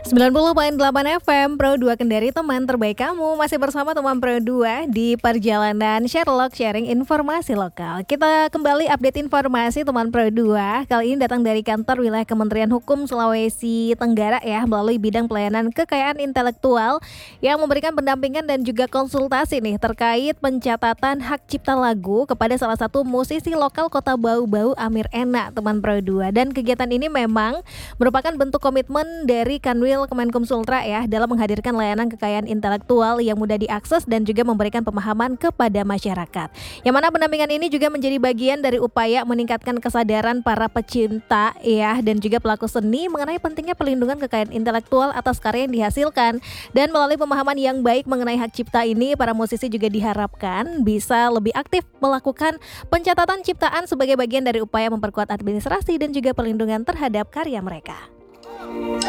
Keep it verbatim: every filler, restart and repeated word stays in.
sembilan puluh koma delapan F M Pro dua Kendari, teman terbaik kamu. Masih bersama teman Pro dua di perjalanan Sherlock sharing informasi lokal. Kita kembali update informasi teman Pro dua. Kali ini datang dari kantor wilayah Kementerian Hukum Sulawesi Tenggara ya, melalui bidang pelayanan kekayaan intelektual yang memberikan pendampingan dan juga konsultasi nih terkait pencatatan hak cipta lagu kepada salah satu musisi lokal Kota Bau-Bau, Amir Ena, teman Pro dua. Dan kegiatan ini memang merupakan bentuk komitmen dari Kanwil Kemenkum Sultra ya dalam menghadirkan layanan kekayaan intelektual yang mudah diakses dan juga memberikan pemahaman kepada masyarakat. Yang mana pendampingan ini juga menjadi bagian dari upaya meningkatkan kesadaran para pecinta ya dan juga pelaku seni mengenai pentingnya pelindungan kekayaan intelektual atas karya yang dihasilkan. Dan melalui pemahaman yang baik mengenai hak cipta ini, para musisi juga diharapkan bisa lebih aktif melakukan pencatatan ciptaan sebagai bagian dari upaya memperkuat administrasi dan juga perlindungan terhadap karya mereka.